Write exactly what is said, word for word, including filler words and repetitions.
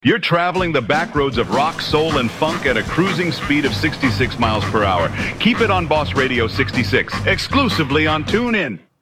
You're traveling the back roads of rock, soul, and funk at a cruising speed of sixty-six miles per hour. Keep it on Boss Radio sixty-six, exclusively on TuneIn.